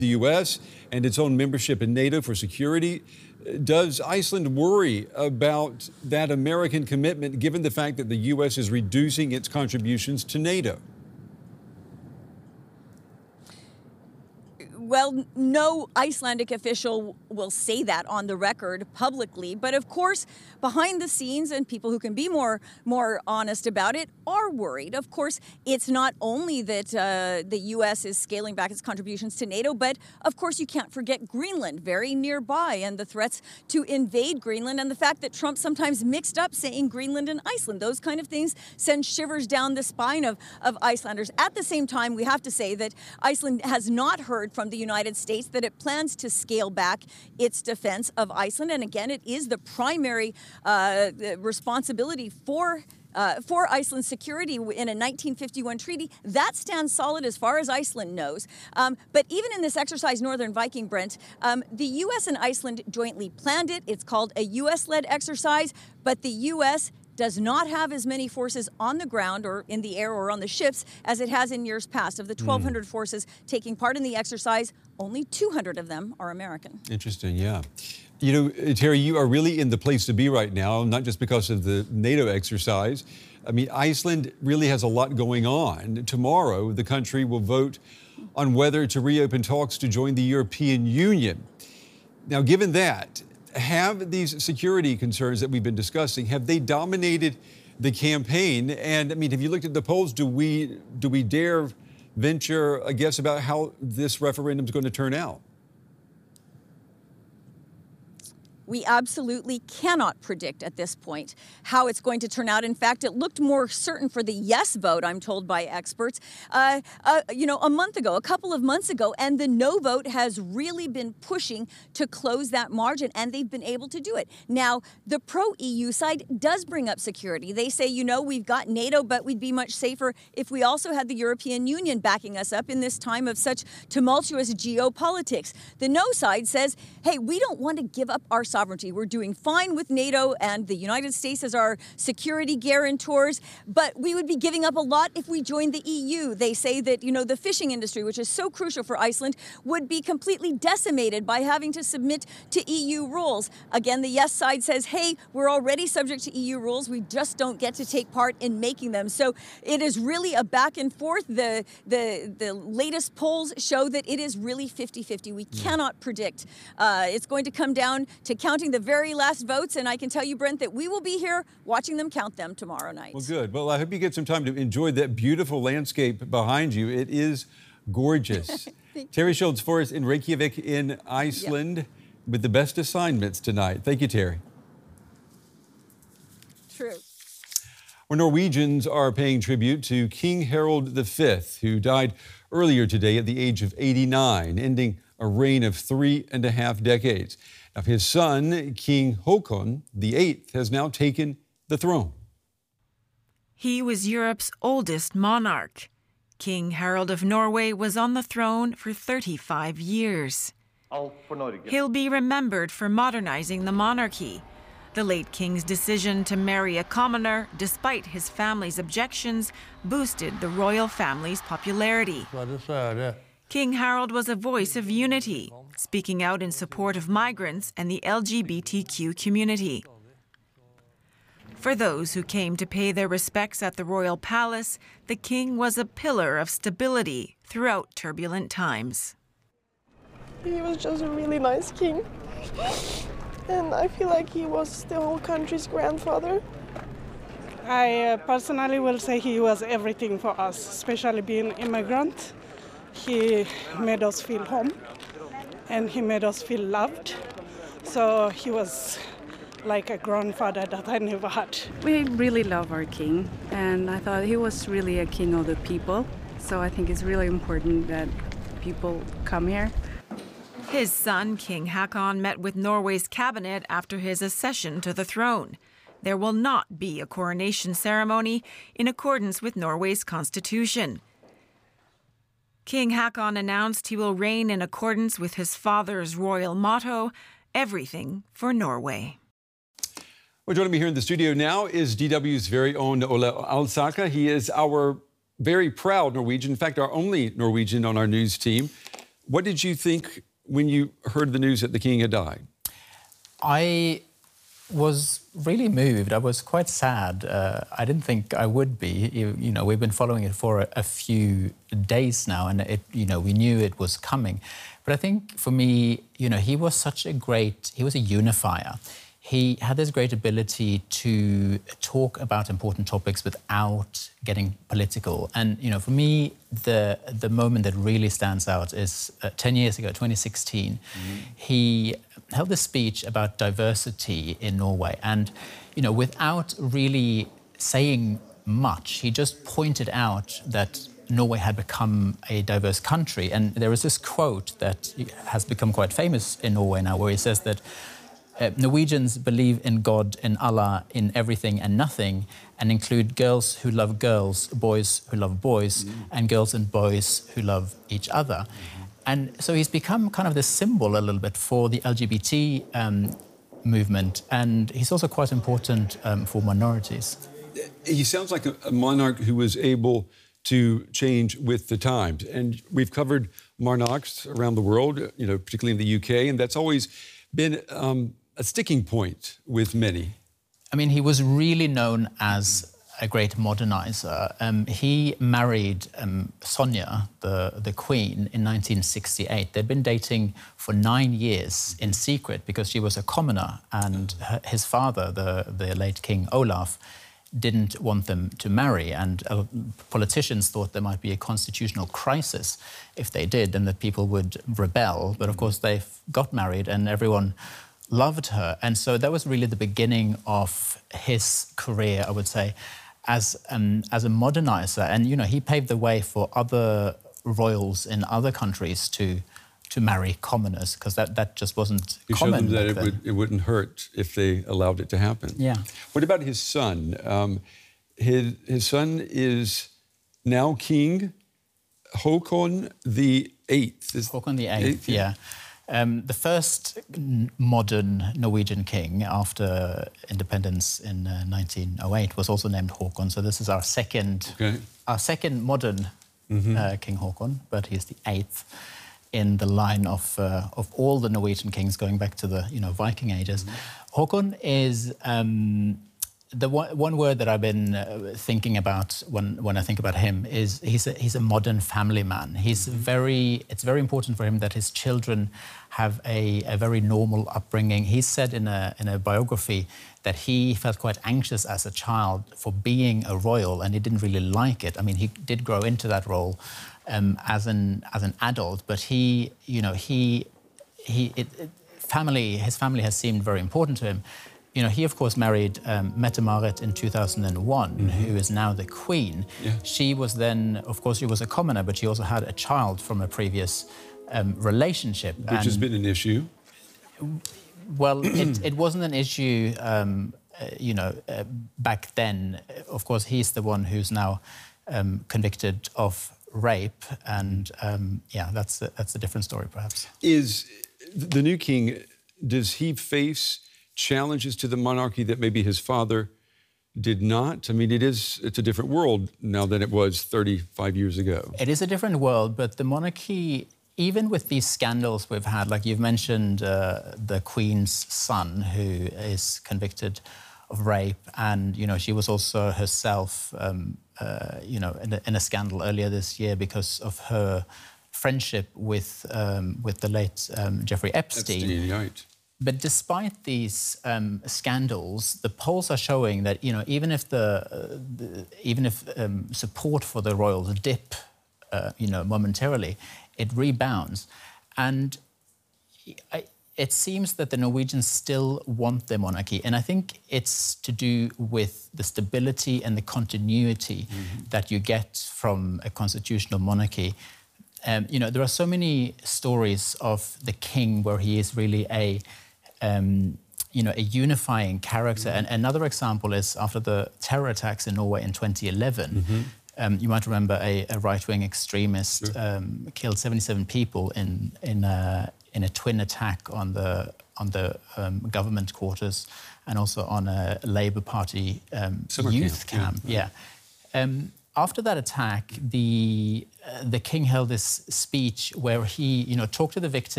the U.S. and its own membership in NATO for security. Does Iceland worry about that American commitment, given the fact that the U.S. is reducing its contributions to NATO? Well, no Icelandic official will say that on the record publicly. But of course, behind the scenes, and people who can be more honest about it are worried. Of course, it's not only that the U.S. is scaling back its contributions to NATO, but of course, you can't forget Greenland, very nearby, and the threats to invade Greenland, and the fact that Trump sometimes mixed up saying Greenland and Iceland. Those kind of things send shivers down the spine of Icelanders. At the same time, we have to say that Iceland has not heard from the United States that it plans to scale back its defense of Iceland. And again, it is the primary responsibility for Iceland's security in a 1951 treaty. That stands solid as far as Iceland knows. But even in this exercise, Northern Viking, Brent, the U.S. and Iceland jointly planned it. It's called a U.S.-led exercise, but the U.S. does not have as many forces on the ground or in the air or on the ships as it has in years past. Of the 1,200 forces taking part in the exercise, only 200 of them are American. Interesting, yeah. You know, Terry, you are really in the place to be right now, not just because of the NATO exercise. I mean, Iceland really has a lot going on. Tomorrow, the country will vote on whether to reopen talks to join the European Union. Now, given that, have these security concerns that we've been discussing, have they dominated the campaign? And I mean, have you looked at the polls? Do we dare venture a guess about how this referendum is going to turn out? We absolutely cannot predict at this point how it's going to turn out. In fact, it looked more certain for the yes vote, I'm told by experts, a couple of months ago. And the no vote has really been pushing to close that margin, and they've been able to do it. Now, the pro-EU side does bring up security. They say, you know, we've got NATO, but we'd be much safer if we also had the European Union backing us up in this time of such tumultuous geopolitics. The no side says, hey, we don't want to give up our sovereignty. We're doing fine with NATO and the United States as our security guarantors, but we would be giving up a lot if we joined the EU. They say that, you know, the fishing industry, which is so crucial for Iceland, would be completely decimated by having to submit to EU rules. Again, the yes side says, hey, we're already subject to EU rules. We just don't get to take part in making them. So it is really a back and forth. The latest polls show that it is really 50-50. We cannot predict. It's going to come down to counting the very last votes, and I can tell you, Brent, that we will be here watching them count them tomorrow night. Well, good. Well, I hope you get some time to enjoy that beautiful landscape behind you. It is gorgeous. Terry Schultz-Forrest in Reykjavik in Iceland with the best assignments tonight. Thank you, Terry. True. Well, Norwegians are paying tribute to King Harald V, who died earlier today at the age of 89, ending a reign of 3.5 decades. Now, his son, King Haakon VIII, has now taken the throne. He was Europe's oldest monarch. King Harald of Norway was on the throne for 35 years. He'll be remembered for modernizing the monarchy. The late king's decision to marry a commoner, despite his family's objections, boosted the royal family's popularity. King Harald was a voice of unity, speaking out in support of migrants and the LGBTQ community. For those who came to pay their respects at the royal palace, the king was a pillar of stability throughout turbulent times. He was just a really nice king, and I feel like he was the whole country's grandfather. I personally will say he was everything for us, especially being immigrant. He made us feel home, and he made us feel loved. So he was like a grandfather that I never had. We really love our king, and I thought he was really a king of the people. So I think it's really important that people come here. His son, King Haakon, met with Norway's cabinet after his accession to the throne. There will not be a coronation ceremony in accordance with Norway's constitution. King Haakon announced he will reign in accordance with his father's royal motto, everything for Norway. Well, joining me here in the studio now is DW's very own Ole Alsaka. He is our very proud Norwegian, in fact, our only Norwegian on our news team. What did you think when you heard the news that the king had died? I was really moved. I was quite sad. I didn't think I would be. You know, we've been following it for a few days now, and we knew it was coming. But I think for me, he was he was a unifier. He had this great ability to talk about important topics without getting political. And, for me, the moment that really stands out is 10 years ago, 2016, he held this speech about diversity in Norway. And, without really saying much, he just pointed out that Norway had become a diverse country. And there is this quote that has become quite famous in Norway now, where he says that Norwegians believe in God, in Allah, in everything and nothing, and include girls who love girls, boys who love boys, and girls and boys who love each other. And so he's become kind of this symbol a little bit for the LGBT movement, and he's also quite important for minorities. He sounds like a monarch who was able to change with the times. And we've covered monarchs around the world, particularly in the UK, and that's always been a sticking point with many. I mean, he was really known as a great modernizer. He married Sonja, the Queen, in 1968. They'd been dating for 9 years in secret because she was a commoner, and his father, the late King Olaf, didn't want them to marry, and politicians thought there might be a constitutional crisis if they did, and that people would rebel. But of course they got married and everyone loved her. And so that was really the beginning of his career, I would say, as a modernizer. And, he paved the way for other royals in other countries to marry commoners, because that just wasn't common. He showed them that it wouldn't hurt if they allowed it to happen. Yeah. What about his son? His son is now King Håkon the Eighth. Håkon the Eighth, yeah. The first modern Norwegian king after independence in 1908 was also named Håkon. So this is our second modern King Håkon, but he's the 8th in the line of all the Norwegian kings going back to the Viking ages. Håkon is the one word that I've been thinking about when I think about him is he's a modern family man. It's very important for him that his children have a very normal upbringing. He said in a biography that he felt quite anxious as a child for being a royal, and he didn't really like it. I mean, he did grow into that role as an adult, but his family has seemed very important to him. He, of course, married Mette-Marit in 2001, who is now the Queen. Yeah. She was then, of course, she was a commoner, but she also had a child from a previous relationship. Which has been an issue? Well, it wasn't an issue, back then. Of course, he's the one who's now convicted of rape, and, that's a different story, perhaps. Is the new king, does he face challenges to the monarchy that maybe his father did not? I mean, it's a different world now than it was 35 years ago. It is a different world, but the monarchy, even with these scandals we've had, like you've mentioned the Queen's son who is convicted of rape, and, she was also herself, in a scandal earlier this year because of her friendship with the late Jeffrey Epstein. Right. But despite these scandals, the polls are showing that even if support for the royals dip, momentarily, it rebounds, and it seems that the Norwegians still want their monarchy, and I think it's to do with the stability and the continuity that you get from a constitutional monarchy. There are so many stories of the king where he is really a unifying character. And another example is after the terror attacks in Norway in 2011. You might remember a right-wing extremist killed 77 people in a twin attack on the government quarters and also on a Labour Party youth camp. Yeah. after that attack, the king held this speech where he, talked to the victims.